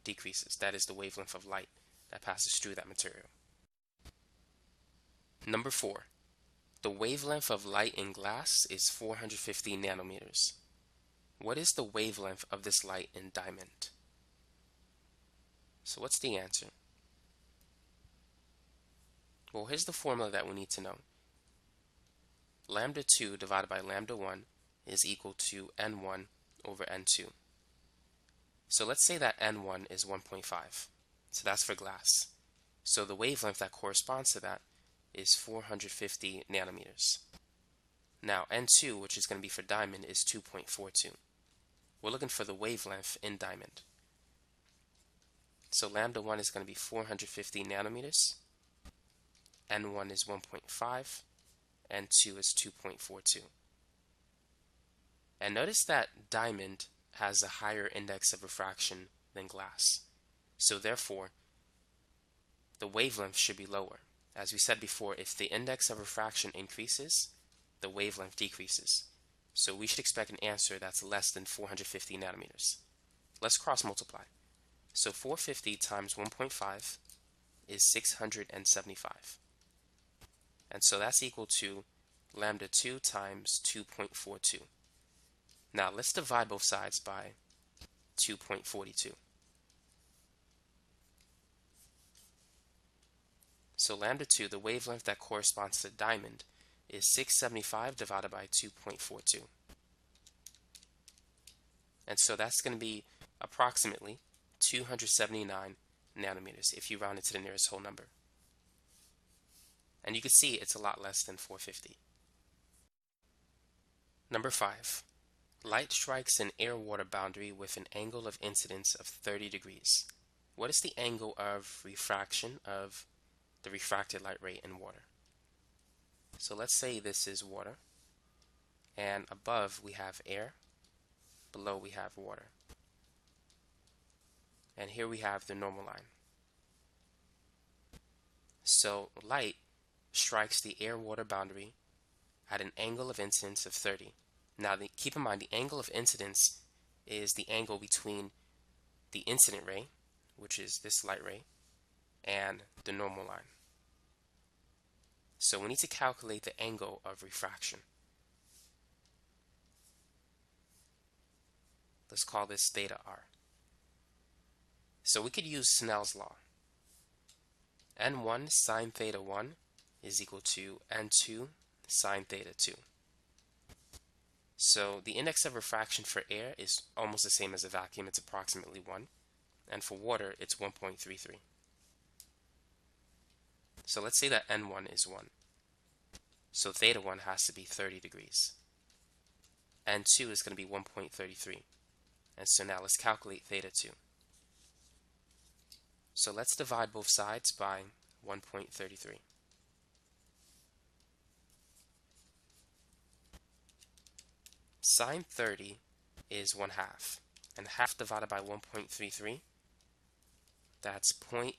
decreases. That is the wavelength of light that passes through that material. Number 4. The wavelength of light in glass is 450 nanometers. What is the wavelength of this light in diamond? So what's the answer? Well, here's the formula that we need to know. Lambda 2 divided by lambda 1 is equal to n1 over n2. So let's say that n1 is 1.5. So that's for glass. So the wavelength that corresponds to that is 450 nanometers. Now n2, which is going to be for diamond, is 2.42. We're looking for the wavelength in diamond. So lambda 1 is going to be 450 nanometers. N1 is 1.5. N2 is 2.42. And notice that diamond has a higher index of refraction than glass. So therefore, the wavelength should be lower. As we said before, if the index of refraction increases, the wavelength decreases. So we should expect an answer that's less than 450 nanometers. Let's cross multiply. So 450 times 1.5 is 675. And so that's equal to lambda 2 times 2.42. Now let's divide both sides by 2.42. So lambda 2, the wavelength that corresponds to diamond, is 675 divided by 2.42. And so that's going to be approximately 279 nanometers if you round it to the nearest whole number. And you can see it's a lot less than 450. Number 5. Light strikes an air-water boundary with an angle of incidence of 30 degrees. What is the angle of refraction of the refracted light ray in water? So let's say this is water, and above we have air, below we have water. And here we have the normal line. So light strikes the air-water boundary at an angle of incidence of 30. Now keep in mind, the angle of incidence is the angle between the incident ray, which is this light ray, and the normal line. So we need to calculate the angle of refraction. Let's call this theta r. So we could use Snell's law. N1 sine theta 1 is equal to N2 sine theta 2. So the index of refraction for air is almost the same as a vacuum. It's approximately 1. And for water, it's 1.33. So let's say that N1 is 1. So theta 1 has to be 30 degrees. N2 is going to be 1.33. And so now let's calculate theta 2. So let's divide both sides by 1.33. Sine 30 is 1/2. And half divided by 1.33, that's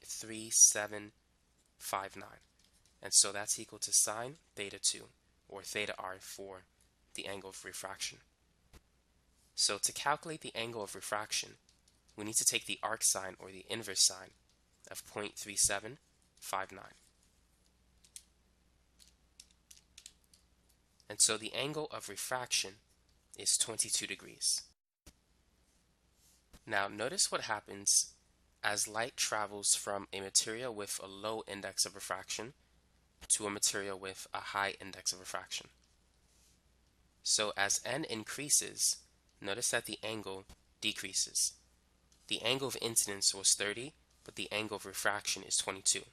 0.3759. And so that's equal to sine theta 2, or theta r for the angle of refraction. So to calculate the angle of refraction, we need to take the arc sine, or the inverse sine, of 0.3759. And so the angle of refraction is 22 degrees. Now notice what happens as light travels from a material with a low index of refraction to a material with a high index of refraction. So as n increases, notice that the angle decreases. The angle of incidence was 30, but the angle of refraction is 22.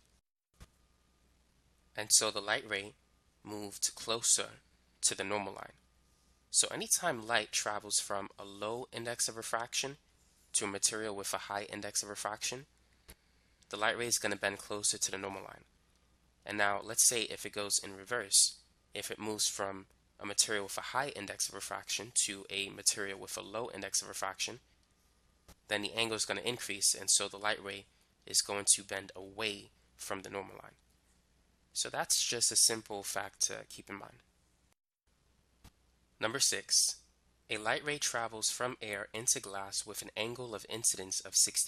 And so the light ray moved closer to the normal line. So anytime light travels from a low index of refraction to a material with a high index of refraction, the light ray is going to bend closer to the normal line. And now let's say if it goes in reverse, if it moves from a material with a high index of refraction to a material with a low index of refraction, then the angle is going to increase, and so the light ray is going to bend away from the normal line. So that's just a simple fact to keep in mind. Number 6. A light ray travels from air into glass with an angle of incidence of 60